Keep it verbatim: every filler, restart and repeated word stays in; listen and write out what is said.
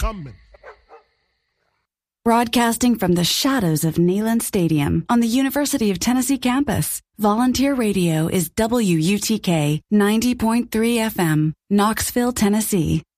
coming. Broadcasting from the shadows of Neyland Stadium on the University of Tennessee campus, Volunteer Radio is W U T K ninety point three F M, Knoxville, Tennessee.